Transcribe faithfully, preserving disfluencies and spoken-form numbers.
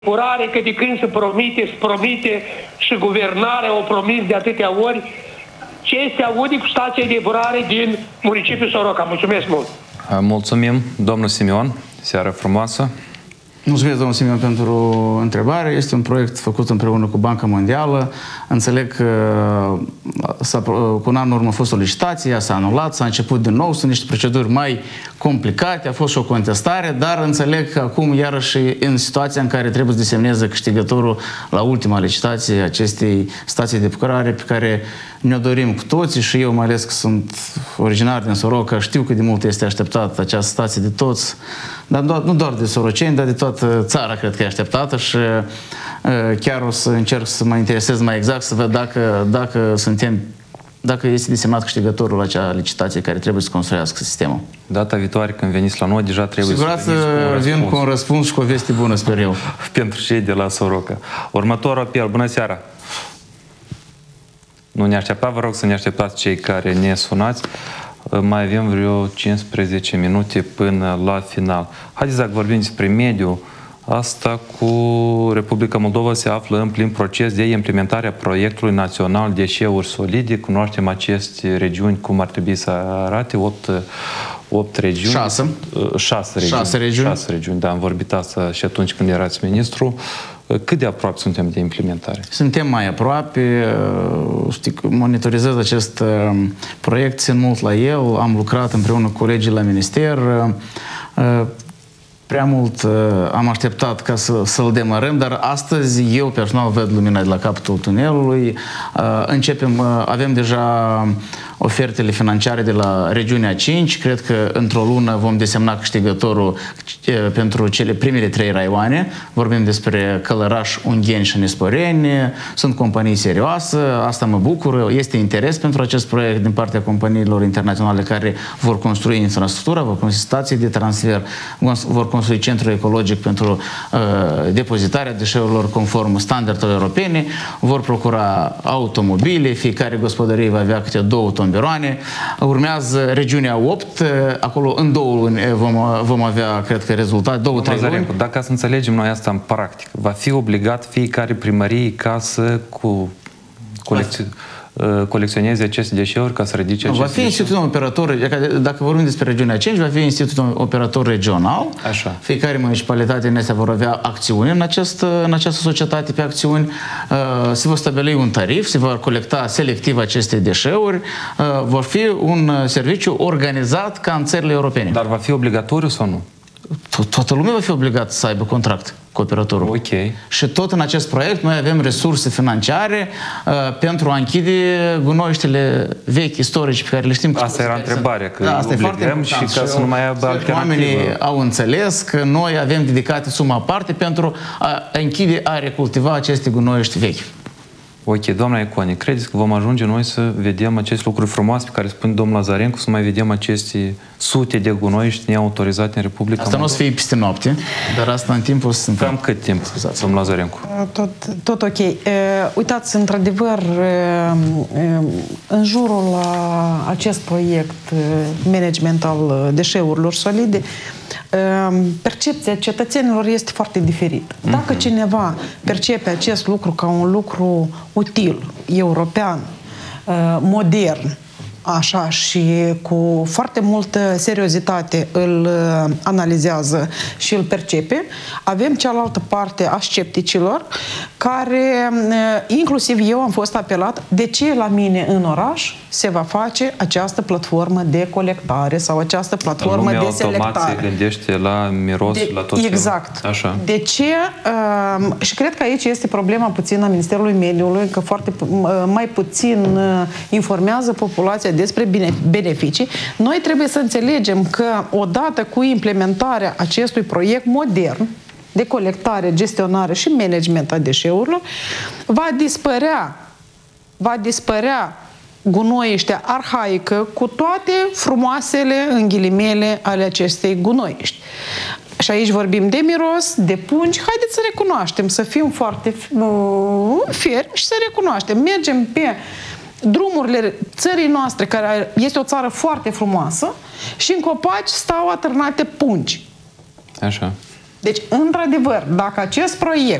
Urare că de când se promite, se promite și guvernarea o promis de atâtea ori, ce se aude cu stația de epurare din municipiul Soroca. Mulțumesc mult! Mulțumim, domnul Simeon. Seară frumoasă! Mulțumesc, domnul Simeon, pentru întrebare. Este un proiect făcut împreună cu Banca Mondială. Înțeleg că cu un an în urmă a fost o licitație, s-a anulat, s-a început din nou, sunt niște proceduri mai complicate, a fost și o contestare, dar înțeleg că acum, iarăși, în situația în care trebuie să desemneze câștigătorul la ultima licitație acestei stații de epurare pe care ne-o dorim cu toții și eu, mai ales că sunt originar din Soroca, știu cât de mult este așteptată această stație de toți, dar nu doar de soroceni, dar de toată țara cred că e așteptată și chiar o să încerc să mă interesez mai exact, să văd dacă, dacă suntem, dacă este desemnat câștigătorul la acea licitație care trebuie să construiască sistemul. Data viitoare când veniți la noi, deja trebuie Sigurat să veniți vin cu un răspuns și cu o veste bună, sper eu. Pentru cei de la Soroca. Următorul apel. Bună seara! Nu ne așteptați, vă rog să ne așteptați cei care ne sunați. Mai avem vreo cincisprezece minute până la final. Haideți să vorbim despre mediu. Asta cu Republica Moldova se află în plin proces de implementare a proiectului național deșeuri solide. Cunoaștem aceste regiuni, cum ar trebui să arate, opt, opt regiuni. Șase. Șase regiuni. Șase regiuni. Șase regiuni, da, am vorbit asta și atunci când erați ministru. Cât de aproape suntem de implementare? Suntem mai aproape, știi, monitorizez acest proiect, țin mult la el, am lucrat împreună cu colegii la minister, prea mult am așteptat ca să, să-l demarăm, dar astăzi eu personal văd lumina de la capătul tunelului, începem, avem deja ofertele financiare de la regiunea cinci, cred că într-o lună vom desemna câștigătorul pentru cele primele trei raioane, vorbim despre Călăraș, Ungheni și Nesporeni, sunt companii serioase, asta mă bucur, este interes pentru acest proiect din partea companiilor internaționale care vor construi infrastructura, vor construi stații de transfer, vor construi centru ecologic pentru uh, depozitarea deșeurilor conform standardelor europene, vor procura automobile, fiecare gospodărie va avea câte două tomberoane, urmează regiunea opt, acolo în două luni vom, vom avea, cred că, rezultate, două, trei luni. Dacă să înțelegem noi asta în practică, va fi obligat fiecare primărie ca să cu colecție colecționeze aceste deșeuri ca să ridice aceste Va fi institutul un operator, dacă vorbim despre regiunea cinci, va fi institutul un operator regional. Așa. Fiecare municipalitate în astea vor avea acțiuni în, acest, în această societate pe acțiuni. Se va stabili un tarif, se vor colecta selectiv aceste deșeuri. Vor fi un serviciu organizat ca în țările europene. Dar va fi obligatoriu sau nu? Toată lumea va fi obligată să aibă contract cu operatorul. Ok. Și tot în acest proiect noi avem resurse financiare uh, pentru a închide gunoiștele vechi, istorici, pe care le știm. Asta era întrebarea, că da, asta obligăm și ca să nu mai aibă alternativă. Oamenii au înțeles că noi avem dedicate suma aparte pentru a închide, a recultiva aceste gunoiști vechi. Ok, doamna Iconi, credeți că vom ajunge noi să vedem aceste lucruri frumoase pe care spune domnul Lazarencu, să mai vedem aceste sute de gunoiști neautorizate în Republica Asta nu o să fie peste noapte, dar asta în timp o să se întâmple. Cam cât timp, domnul Lazarencu? Tot, tot ok. E, uitați, într-adevăr, în jurul la acest proiect management al deșeurilor solide, percepția cetățenilor este foarte diferită. Dacă cineva percepe acest lucru ca un lucru util, european, modern, așa, și cu foarte multă seriozitate îl analizează și îl percepe, avem cealaltă parte a scepticilor care, inclusiv eu am fost apelat, de ce la mine în oraș se va face această platformă de colectare sau această platformă de selectare. Lumea se gândește la miros, de, la tot exact. Așa. De ce? Uh, și cred că aici este problema puțin a Ministerului Mediului, că foarte uh, mai puțin uh, informează populația despre beneficii. Noi trebuie să înțelegem că odată cu implementarea acestui proiect modern de colectare, gestionare și management a deșeurilor, va dispărea, va dispărea gunoiște arhaică cu toate frumoasele, în ghilimele, ale acestei gunoiști. Și aici vorbim de miros, de pungi. Haideți să recunoaștem, să fim foarte fermi și să recunoaștem. Mergem pe drumurile țării noastre, care este o țară foarte frumoasă, și în copaci stau atârnate pungi. Așa. Deci, într-adevăr, dacă acest proiect